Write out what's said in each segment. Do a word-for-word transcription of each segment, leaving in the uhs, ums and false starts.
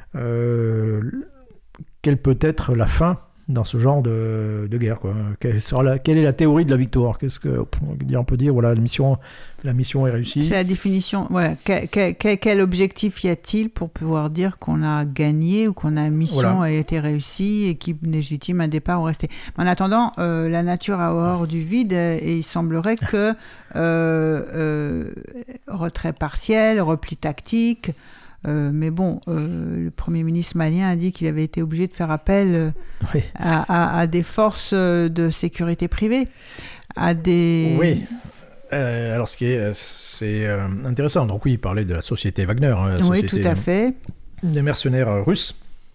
euh, quelle peut être la fin dans ce genre de, de guerre, quoi. Quelle, sera la, quelle est la théorie de la victoire? Qu'est-ce que on peut dire? Voilà, la mission, la mission est réussie. C'est la définition. Voilà. Quel, quel, quel objectif y a-t-il pour pouvoir dire qu'on a gagné ou qu'on a une mission voilà. a été réussie et qui légitime un départ ou rester. En attendant, euh, la nature a horreur du vide et il semblerait que euh, euh, retrait partiel, repli tactique. Euh, mais bon, euh, le Premier ministre malien a dit qu'il avait été obligé de faire appel euh, oui. à, à, à des forces de sécurité privée, à des... Oui, euh, alors ce qui est c'est, euh, intéressant, donc oui, il parlait de la société Wagner. Hein, la oui, société, tout à fait. Des mercenaires russes.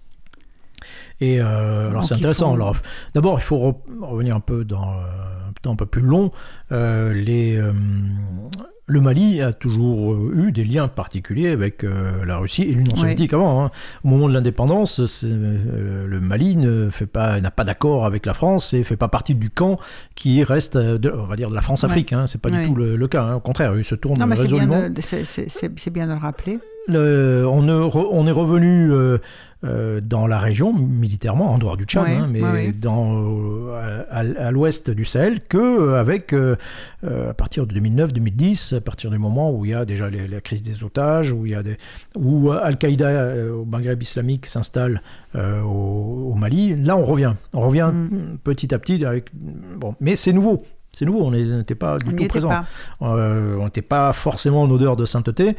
Et euh, alors donc c'est intéressant. Faut... Alors, d'abord, il faut re- revenir un peu dans euh, un temps un peu plus long. Euh, les... Euh, Le Mali a toujours eu des liens particuliers avec euh, la Russie et l'Union soviétique oui. avant. Hein. Au moment de l'indépendance, c'est, euh, le Mali ne fait pas, n'a pas d'accord avec la France et ne fait pas partie du camp qui reste, de, on va dire, de la France-Afrique. Ouais. Hein. Ce n'est pas oui. du tout le, le cas. Hein. Au contraire, il se tourne non, mais résolument. C'est bien de, c'est, c'est, c'est, c'est bien de le rappeler. Le, on, est re, on est revenu euh, euh, dans la région militairement, en dehors du Tchad, oui, hein, mais oui. dans, euh, à, à l'ouest du Sahel, qu'avec, euh, euh, à partir de deux mille neuf deux mille dix, à partir du moment où il y a déjà les, la crise des otages, où, il y a des, où Al-Qaïda euh, au Maghreb islamique s'installe euh, au, au Mali, là on revient. On revient mm. petit à petit, avec, bon, mais c'est nouveau. C'est nouveau, on n'était pas du on tout présent. Pas. Euh, on n'était pas forcément en odeur de sainteté.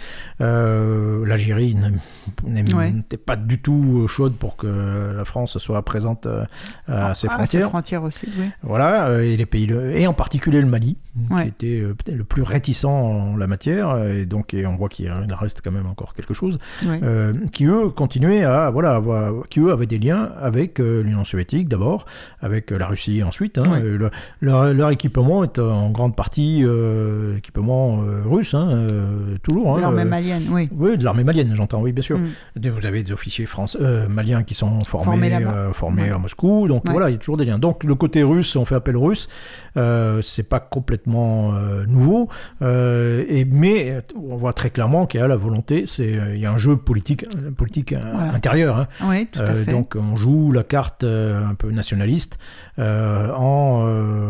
Euh, L'Algérie n'était ouais. pas du tout chaude pour que la France soit présente à, à ah, ses ah, frontières. À ses frontières aussi, oui. Voilà, et les pays, et en particulier le Mali, ouais. qui était peut-être le plus réticent en la matière, et donc et on voit qu'il reste quand même encore quelque chose, ouais. euh, qui eux continuaient à, voilà, avoir, qui eux avaient des liens avec euh, l'Union soviétique d'abord, avec la Russie ensuite. Hein, ouais. le, leur, leur équipement est en grande partie euh, équipement euh, russe, hein, euh, toujours. De hein, l'armée euh, malienne, oui. Oui, de l'armée malienne, j'entends, oui, bien sûr. Mm. Vous avez des officiers français, euh, maliens qui sont formés, formés, euh, formés ouais. à Moscou, donc ouais. voilà, il y a toujours des liens. Donc le côté russe, on fait appel aux Russes, euh, c'est pas complètement euh, nouveau, euh, et, mais on voit très clairement qu'il y a la volonté, c'est, il y a un jeu politique, politique voilà. intérieur. Hein. Oui, tout à euh, fait. Donc on joue la carte euh, un peu nationaliste euh, en... Euh,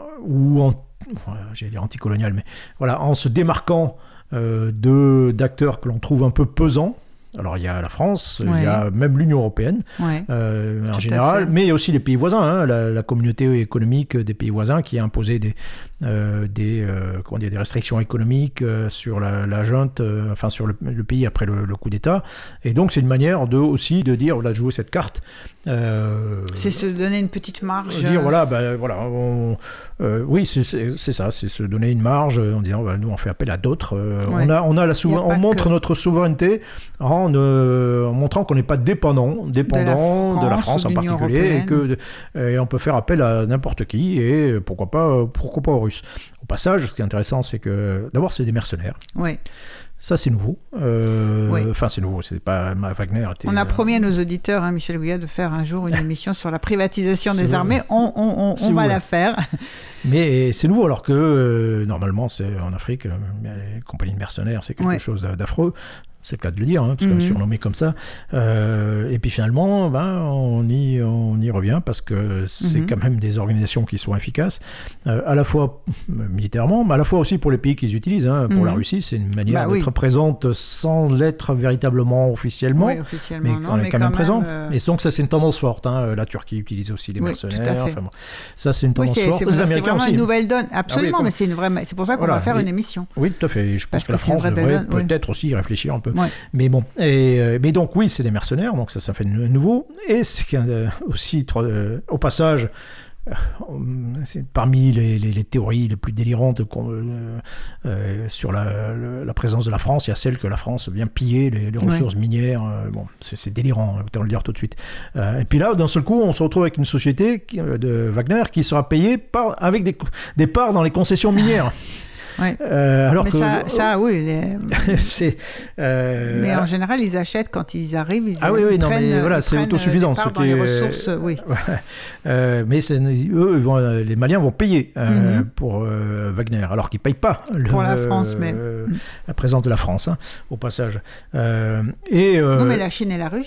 ou en, j'allais dire anticolonial, mais voilà, en se démarquant euh, de, d'acteurs que l'on trouve un peu pesants. Alors il y a la France, ouais. il y a même l'Union européenne ouais. euh, en général, mais il y a aussi les pays voisins, hein, la, la communauté économique des pays voisins qui a imposé des, euh, des, euh, comment dire, des restrictions économiques euh, sur la, la junte, euh, enfin sur le, le pays après le, le coup d'État. Et donc c'est une manière de, aussi de dire, voilà, de jouer cette carte. Euh, c'est se donner une petite marge. Dire, voilà, ben, voilà on, euh, oui, c'est, c'est, c'est ça, c'est se donner une marge en disant, ben, nous on fait appel à d'autres. Euh, ouais. On, a, on, a la souver- on montre que... notre souveraineté en, euh, en montrant qu'on n'est pas dépendant, dépendant de la France, de la France en particulier, et, que, et on peut faire appel à n'importe qui, et pourquoi pas, pourquoi pas aux Russes. Au passage, ce qui est intéressant, c'est que d'abord, c'est des mercenaires. Oui. Ça, c'est nouveau. Euh, oui. Enfin, c'est nouveau. C'est pas Wagner. Était, on a promis à nos auditeurs, hein, Michel Gouillat, de faire un jour une émission sur la privatisation des armées. On, on, on, on va la faire. Mais c'est nouveau, alors que euh, normalement, c'est en Afrique, les compagnies de mercenaires, c'est quelque oui. chose d'affreux. C'est le cas de le dire, hein, parce mm-hmm. que surnommé comme ça. Euh, et puis finalement, ben, on, y, on y revient parce que c'est mm-hmm. quand même des organisations qui sont efficaces, euh, à la fois militairement, mais à la fois aussi pour les pays qu'ils utilisent. Hein. Pour mm-hmm. la Russie, c'est une manière bah, d'être oui. présente sans l'être véritablement officiellement, oui, officiellement mais non, on est mais quand même présent. Euh... Et donc ça, c'est une tendance forte. Hein. La Turquie utilise aussi des oui, mercenaires. Enfin, bon. Ça, c'est une tendance oui, c'est, forte. c'est, les c'est Américains vraiment aussi. Une nouvelle donne, absolument, ah, oui, mais c'est, une vraie... c'est pour ça qu'on voilà. va faire et... une émission. Oui, tout à fait. Je pense parce que la France devrait donne, peut-être oui. aussi y réfléchir un peu. Ouais. Mais bon, et, euh, mais donc oui, c'est des mercenaires, donc ça, ça fait nouveau. Et ce qui est euh, aussi, euh, au passage, euh, c'est parmi les, les, les théories les plus délirantes euh, euh, sur la, le, la présence de la France, il y a celle que la France vient piller les, les ressources ouais. minières. Euh, bon, c'est, c'est délirant, autant le dire tout de suite. Euh, et puis là, d'un seul coup, on se retrouve avec une société qui, de Wagner qui sera payée par, avec des, des parts dans les concessions minières. Ouais. Euh, alors mais que ça, ça oui. Les... c'est, euh... Mais en général, ils achètent quand ils arrivent. Ils ah oui, oui, non, prennent, mais voilà, c'est autosuffisant. Ce qui est... les ressources, oui. euh, mais c'est, eux, ils vont, les Maliens vont payer euh, mm-hmm. pour euh, Wagner, alors qu'ils ne payent pas le, pour la France, mais euh, la présence de la France, hein, au passage. Euh, et, euh... non, mais la Chine et la Russie